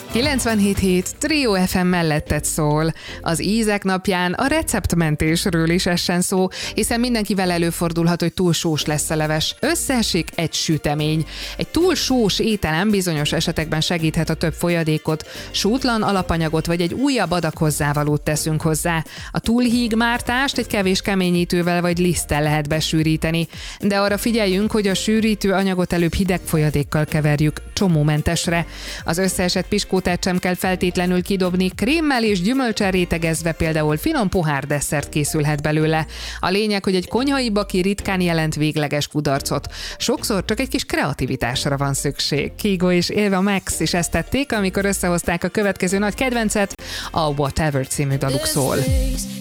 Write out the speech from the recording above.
97.7 Trio FM melletted szól. Az ízek napján a receptmentésről is essen szó, hiszen mindenkivel előfordulhat, hogy túl sós lesz a leves. Összeesik egy sütemény. Egy túl sós ételem bizonyos esetekben segíthet a több folyadékot, sótlan alapanyagot vagy egy újabb adag hozzávalót teszünk hozzá. A túl híg mártást egy kevés keményítővel vagy liszttel lehet besűríteni. De arra figyeljünk, hogy a sűrítő anyagot előbb hideg folyadékkal keverjük, csomómentesre. Az összeesett piskótát sem kell feltétlenül kidobni, krémmel és gyümölcsel rétegezve például finom pohárdesszert készülhet belőle. A lényeg, hogy egy konyhai baki ritkán jelent végleges kudarcot. Sokszor csak egy kis kreativitásra van szükség. Kygo és Eva Max is ezt tették, amikor összehozták a következő nagy kedvencet, a Whatever című daluk szól.